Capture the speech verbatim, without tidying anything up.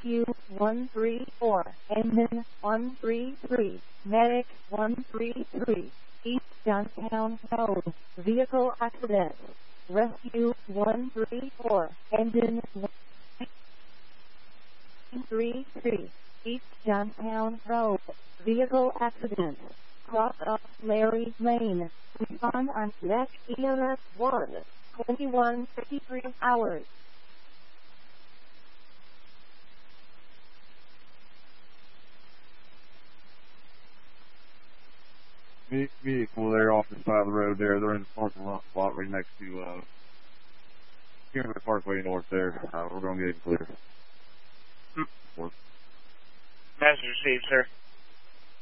Rescue one three four, Engine one three three, Medic one three three, East Downtown Road, Vehicle Accident. Rescue one three four, Engine one three three, East Downtown Road, Vehicle Accident. Cross up Larry Lane. Respond on Deck E M S one, twenty-one fifty-three hours. Vehicle there off the side of the road there. They're in the parking lot spot right next to uh, Kimberly Parkway North there. Uh, we're going to get it clear. Message received, sir.